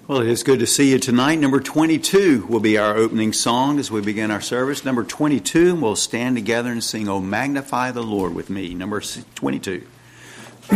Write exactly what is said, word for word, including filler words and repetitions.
Well, it is good to see you tonight. Number twenty-two will be our opening song as we begin our service. Number twenty-two, we'll stand together and sing, "Oh, Magnify the Lord" with me. Number twenty-two.